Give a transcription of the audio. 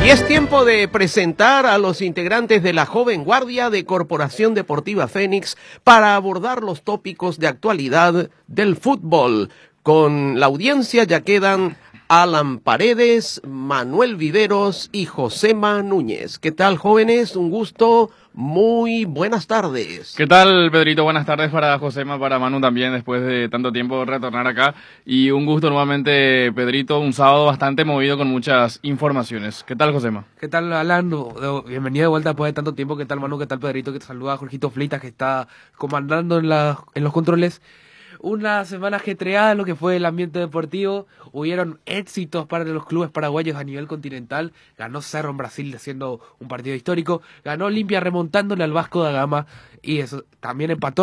Y es tiempo de presentar a los integrantes de la joven guardia de Corporación Deportiva Fénix para abordar los tópicos de actualidad del fútbol. Con la audiencia ya quedan Alan Paredes, Manuel Viveros y Josema Núñez. ¿Qué tal, jóvenes? Un gusto. Muy buenas tardes. ¿Qué tal, Pedrito? Buenas tardes para Josema, para Manu también, después de tanto tiempo retornar acá. Y un gusto nuevamente, Pedrito, un sábado bastante movido con muchas informaciones. ¿Qué tal, Josema? ¿Qué tal, Alan? Bienvenido de vuelta después de tanto tiempo. ¿Qué tal, Manu? ¿Qué tal, Pedrito? Que te saluda Jorgito Fleitas, que está comandando en los controles. Una semana ajetreada en lo que fue el ambiente deportivo. Hubieron éxitos para los clubes paraguayos a nivel continental. Ganó Cerro en Brasil haciendo un partido histórico. Ganó Olimpia remontándole al Vasco da Gama. Y eso también empató